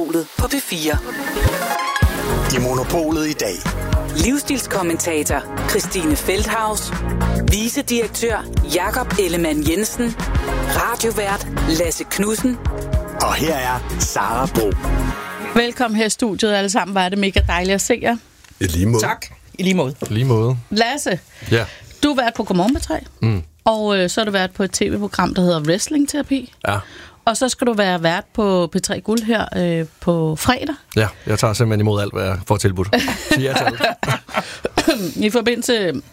På P4. I Monopolet i dag. Livsstilskommentator Christine Feldhaus, vicedirektør Jakob Ellemann Jensen, radiovært Lasse Knudsen. Og her er Sara Bro. Velkommen her i studiet alle sammen. Var det mega dejligt at se jer. I lige måde. Tak. I lige måde. Lige måde. Lasse, Ja. du har været på Godmorgen P3, og så har du været på et tv-program, der hedder Wrestling Terapi. Ja. Og så skal du være vært på P3 Guld her på fredag. Ja, jeg tager simpelthen imod alt, hvad jeg får tilbudt. Sig ja til alt. I forbindelse...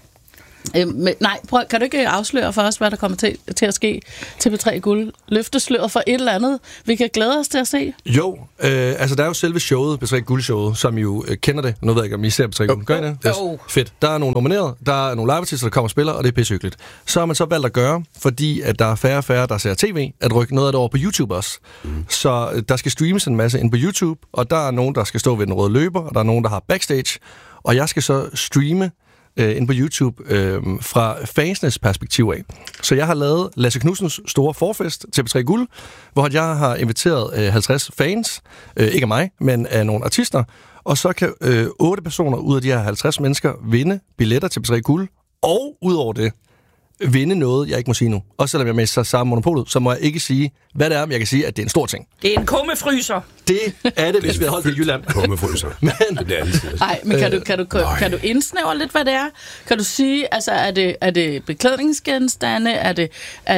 kan du ikke afsløre for os, hvad der kommer til at ske til P3 Guld? Løfte sløret for et eller andet, vi kan glæde os til at se? Jo, altså der er jo selve showet, P3 Guld-showet, som jo kender det. Nu ved jeg ikke, om I ser P3 Guld. Gør I det? Yes. Fedt. Der er nogle nomineret, der er nogle live-artister, der kommer og spiller, og det er pissehyggeligt. Så har man så valgt at gøre, fordi at der er færre og færre, der ser tv, at rykke noget af det over på YouTube også. Så der skal streames en masse ind på YouTube, og der er nogen, der skal stå ved den røde løber, og der er nogen, der har backstage, og jeg skal så streame ind på YouTube fra fansenes perspektiv af. Så jeg har lavet Lasse Knudsens store forfest til P3 Guld, hvor jeg har inviteret 50 fans, ikke af mig, men af nogle artister, og så kan 8 personer ud af de her 50 mennesker vinde billetter til P3 Guld, og udover det vinde noget, jeg ikke må sige nu. Også selvom jeg er med i samme Monopolet, så må jeg ikke sige, hvad det er, men jeg kan sige, at det er en stor ting. Det er en kummefryser. Det er det, hvis vi har holdt det i Jylland. Kummefryser. Men det bliver altid. Nej, men kan du indsnævre lidt, hvad det er? Kan du sige, altså er det beklædningsgenstande? Er det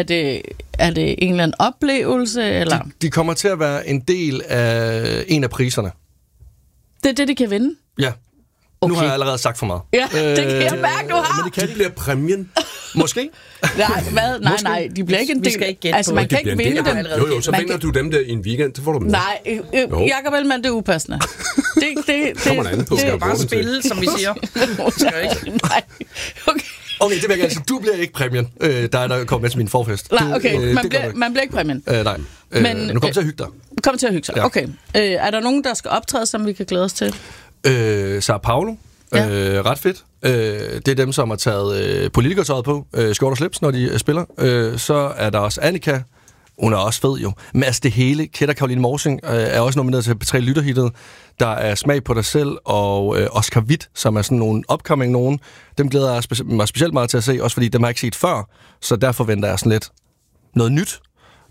en eller anden oplevelse? Eller? De kommer til at være en del af en af priserne. Det er det, de kan vinde? Ja. Okay. Nu har jeg allerede sagt for meget. Ja, det kan jeg mærke, du har. Men det bliver præmien. Måske? Nej, hvad? Nej, de bliver ikke en del. Vi skal ikke gætte altså, på man det. kan ikke vinde dem. Jo, så vinder du dem der i en weekend, så får du dem. Nej, Jakob Ellemann, det er upassende. Det kommer der an på. Du skal bare spille, som vi siger. Nej, okay. Okay, det vil jeg gerne sige. Du bliver ikke præmien, der kommer med til min forfest. Nej, okay. Man bliver ikke præmien. Nej. Men nu kommer til at hygge dig. Kommer til at hygge sig, ja. Okay. Er der nogen, der skal optræde, som vi kan glæde os til? Sao Paulo. Ja. Ret fedt. Det er dem, som har taget politikertøjet på, skjort og slips, når de spiller. Så er der også Annika. Hun er også fed jo. Men altså det hele, Kætter Caroline Morsing er også nomineret til P3 Lytterhittet. Der er Smag på dig selv, og Oscar Witt, som er sådan nogle upcoming nogen. Dem glæder jeg mig specielt meget til at se, også fordi dem har jeg ikke set før. Så derfor venter jeg sådan lidt noget nyt.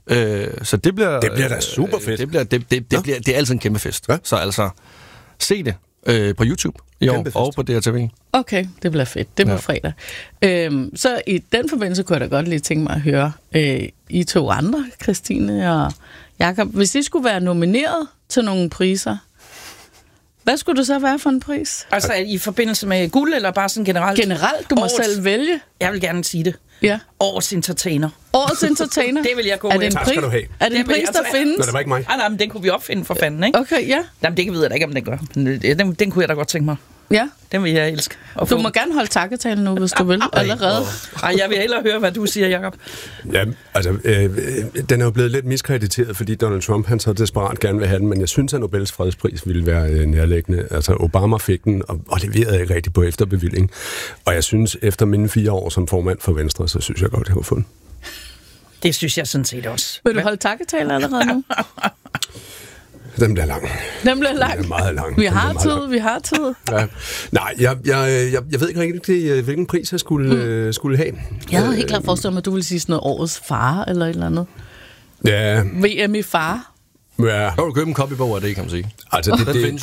Så det bliver... Det bliver da super fedt. Det er altid en kæmpe fest. Ja? Så altså, se det på YouTube i år og på DRTV. Okay, det bliver fedt. Det bliver fredag. Så i den forbindelse kunne jeg da godt lige tænke mig at høre I to andre, Christine og Jakob. Hvis I skulle være nomineret til nogle priser, hvad skulle det så være for en pris? Altså i forbindelse med guld, eller bare sådan generelt? Generelt, du må selv vælge. Jeg vil gerne sige det. Ja. Årets entertainer. Årets entertainer? Det vil jeg gå med. Tak skal du have. Er det en pris, der findes? Nå, det var ikke mig. Nej, men den kunne vi opfinde for fanden, ikke? Okay, ja. Jamen, det ved jeg da ikke, om den gør. Men den kunne jeg da godt tænke mig. Ja. Den vil jeg elske. Du må gerne holde takketalen nu, hvis du vil, allerede. Ej, jeg vil hellere høre, hvad du siger, Jakob. Ja, altså, den er jo blevet lidt miskrediteret, fordi Donald Trump, han så desperat gerne vil have den, men jeg synes, at Nobels fredspris ville være nærliggende. Altså, Obama fik den, og leverede ikke rigtig på efterbevilling. Og jeg synes, efter mine 4 år som formand for Venstre, så synes jeg godt, jeg har fundet. Det synes jeg sådan set også. Vil du holde takketalen allerede nu? Den bliver lang. Den bliver lang? Den er meget lang. Vi har tid. Ja. Nej, jeg ved ikke rigtig, hvilken pris jeg skulle have. Jeg havde helt klart forestillet mig, at du ville sige sådan noget årets far, eller et eller andet. Ja. VM i far. Ja. Så du købe en copybog af det, kan man sige. Altså,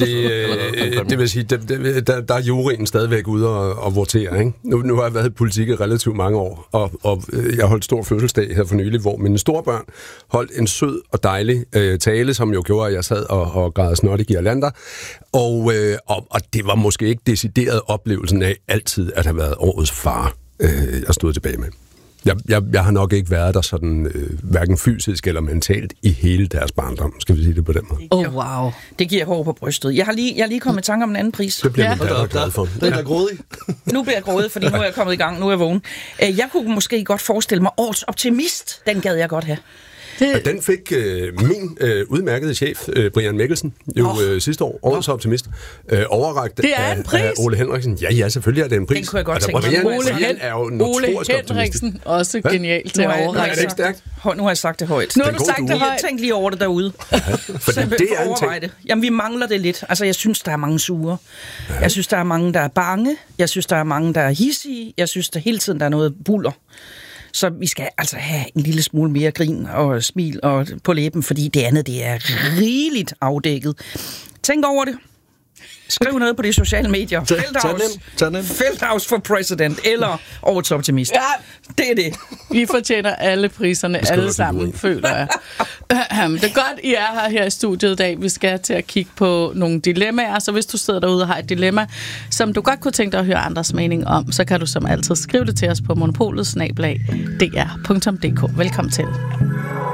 det vil sige, der er juryen stadigvæk ude og votere, ikke? Nu har jeg været i politik i relativt mange år, og jeg holdt stor fødselsdag her for nylig, hvor mine storebørn holdt en sød og dejlig tale, som jo gjorde, at jeg sad og græd snot i girlander. Og det var måske ikke decideret oplevelsen af altid at have været årets far, jeg stod tilbage med. Jeg har nok ikke været der sådan, hverken fysisk eller mentalt i hele deres barndom, skal vi sige det på den måde. Wow. Det giver hår på brystet. Jeg har lige kommet i tanke om en anden pris. Det bliver jeg glad for. Det er grådig. Nu bliver jeg grådig, fordi nu er jeg kommet i gang, nu er jeg vågen. Jeg kunne måske godt forestille mig årets optimist, den gad jeg godt have. Den fik min udmærkede chef, Brian Mikkelsen, sidste år, årets optimist, overrakt af Ole Henriksen. Ja, selvfølgelig er det en pris. Den kunne jeg godt tænke mig. Ole Henriksen, også genialt til at overrække. Er det ikke stærkt? Nu har jeg sagt det højt. Nu har du sagt det højt. Tænk lige over det derude. For det er en ting. Jamen, vi mangler det lidt. Altså, jeg synes, der er mange sure. Jeg synes, der er mange, der er bange. Jeg synes, der er mange, der er hissige. Jeg synes, der hele tiden der er noget buller. Så vi skal altså have en lille smule mere grin og smil og på læben, fordi det andet, det er rigeligt afdækket. Tænk over det. Skriv noget på de sociale medier. Feldhaus for president, eller årets optimist. Ja, det er det. Vi fortjener alle priserne, alle sammen, føler jeg. Det er godt, I er her i studiet i dag. Vi skal til at kigge på nogle dilemmaer, så hvis du sidder derude og har et dilemma, som du godt kunne tænke dig at høre andres mening om, så kan du som altid skrive det til os på monopolet@dr.dk. Velkommen til.